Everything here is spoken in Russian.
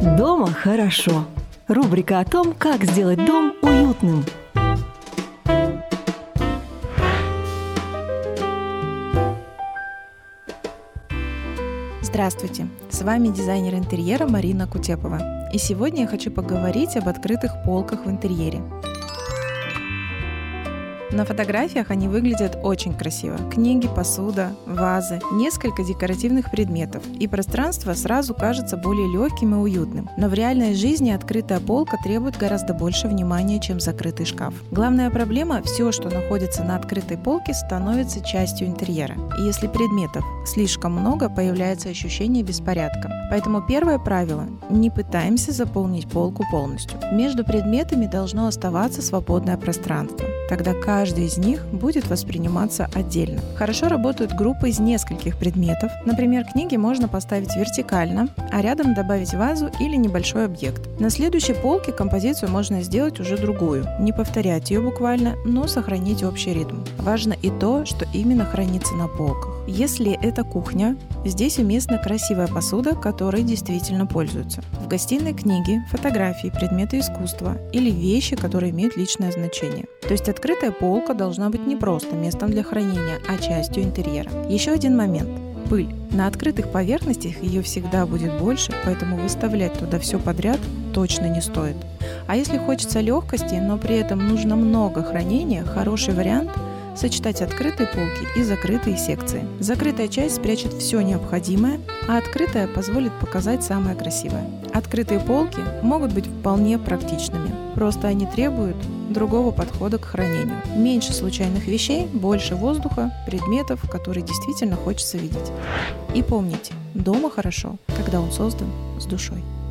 Дома хорошо. Рубрика о том, как сделать дом уютным. Здравствуйте! С вами дизайнер интерьера Марина Кутепова. И сегодня я хочу поговорить об открытых полках в интерьере. На фотографиях они выглядят очень красиво. Книги, посуда, вазы, несколько декоративных предметов, и пространство сразу кажется более легким и уютным. Но в реальной жизни открытая полка требует гораздо больше внимания, чем закрытый шкаф. Главная проблема – все, что находится на открытой полке, становится частью интерьера. И если предметов слишком много, появляется ощущение беспорядка. Поэтому первое правило – не пытаемся заполнить полку полностью. Между предметами должно оставаться свободное пространство. Тогда каждый из них будет восприниматься отдельно. Хорошо работают группы из нескольких предметов. Например, книги можно поставить вертикально, а рядом добавить вазу или небольшой объект. На следующей полке композицию можно сделать уже другую. Не повторять ее буквально, но сохранить общий ритм. Важно и то, что именно хранится на полках. Если это кухня, здесь уместна красивая посуда, которой действительно пользуются. В гостиной книги, фотографии, предметы искусства или вещи, которые имеют личное значение. То есть открытая полка должна быть не просто местом для хранения, а частью интерьера. Еще один момент. Пыль. На открытых поверхностях ее всегда будет больше, поэтому выставлять туда все подряд точно не стоит. А если хочется легкости, но при этом нужно много хранения, хороший вариант – сочетать открытые полки и закрытые секции. Закрытая часть спрячет все необходимое, а открытая позволит показать самое красивое. Открытые полки могут быть вполне практичными, просто они требуют другого подхода к хранению. Меньше случайных вещей, больше воздуха, предметов, которые действительно хочется видеть. И помните, дома хорошо, когда он создан с душой.